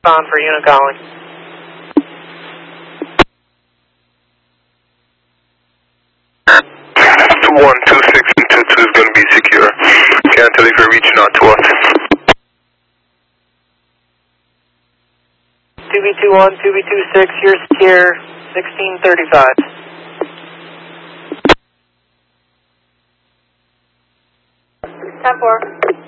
respond for unit calling. 126 and 22 is going to be secure. Can't tell if you're reaching out to us. 2B21, 2B26, you're secure, 1635. 10-4.